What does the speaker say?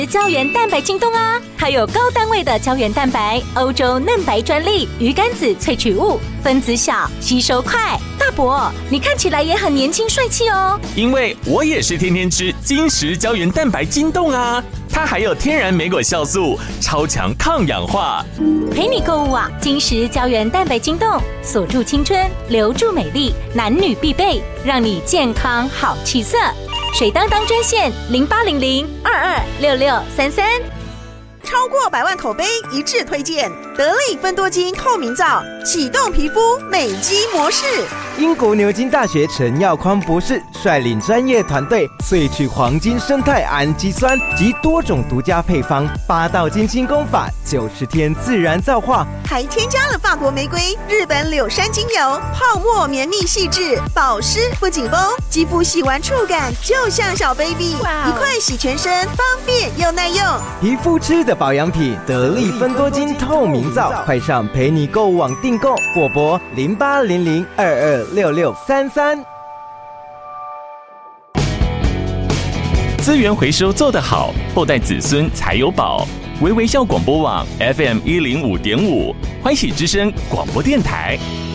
胶原蛋白晶冻啊，它有高单位的胶原蛋白、欧洲嫩白专利、鱼肝子萃取物，分子小，吸收快。大伯，你看起来也很年轻帅气哦。 因为我也是天天吃金石胶原蛋白晶冻啊，它还有天然莓果酵素，超强抗氧化。 陪你购物啊，金石胶原蛋白晶冻，锁住青春，留住美丽，男女必备，让你健康好气色。水当当专线0800-226633。 超过100万口碑一致推荐得力芬多精透明皂，启动皮肤美肌模式。 英国牛津大学陈耀匡博士率领专业团队萃取黄金生态氨基酸及多种独家配方，8道金清功法，90天自然皂化， 还添加了法国玫瑰、日本柳杉精油，泡沫绵密细致，保湿不紧绷，肌肤洗完触感就像小 baby， 一块洗全身，方便又耐用。 皮肤吃的保养品，得力芬多精透明皂，快上陪你购物网订购，或拨0800-226633。 资源回收做得好，后代子孙才有宝。微微笑广播网 FM105.5，欢喜之声广播电台。